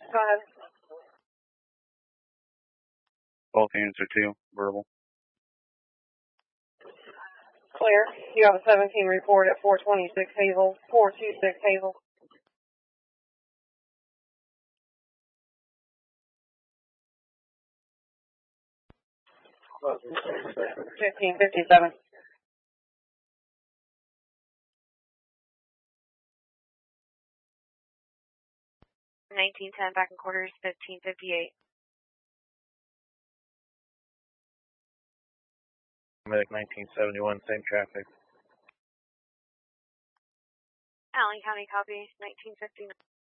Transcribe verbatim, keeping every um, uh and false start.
Go ahead. Both units are two, verbal. Clear. You have a seventeen report at four twenty-six Hazel, four twenty-six Hazel. fifteen fifty-seven. nineteen ten back in quarters, fifteen fifty-eight. Medic nineteen seventy-one, same traffic. Allen County, copy, nineteen fifty-nine.